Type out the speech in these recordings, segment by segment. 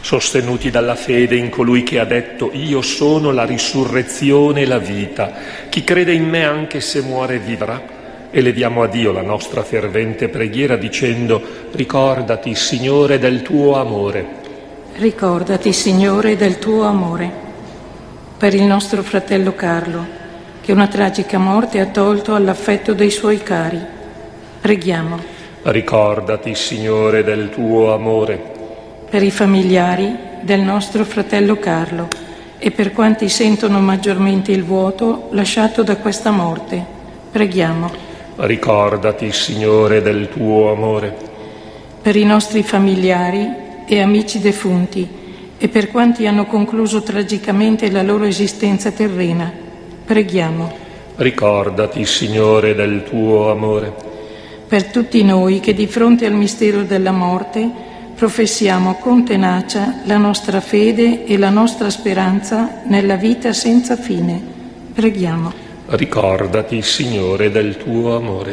sostenuti dalla fede in colui che ha detto: io sono la risurrezione e la vita, chi crede in me anche se muore vivrà. Eleviamo a Dio la nostra fervente preghiera dicendo: ricordati, Signore, del tuo amore. Ricordati, Signore, del tuo amore. Per il nostro fratello Carlo, che una tragica morte ha tolto all'affetto dei suoi cari, preghiamo. Ricordati, Signore, del tuo amore. Per i familiari del nostro fratello Carlo e per quanti sentono maggiormente il vuoto lasciato da questa morte, preghiamo. Ricordati, Signore, del tuo amore. Per i nostri familiari e amici defunti e per quanti hanno concluso tragicamente la loro esistenza terrena, preghiamo. Ricordati, Signore, del tuo amore. Per tutti noi che di fronte al mistero della morte professiamo con tenacia la nostra fede e la nostra speranza nella vita senza fine, preghiamo. Ricordati, Signore, del tuo amore.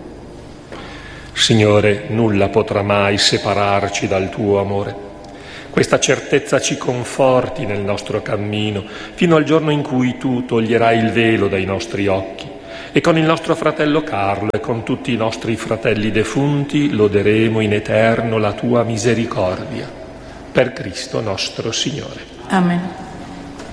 Signore, nulla potrà mai separarci dal tuo amore. Questa certezza ci conforti nel nostro cammino, fino al giorno in cui tu toglierai il velo dai nostri occhi e con il nostro fratello Carlo e con tutti i nostri fratelli defunti loderemo in eterno la tua misericordia. Per Cristo nostro Signore. Amen.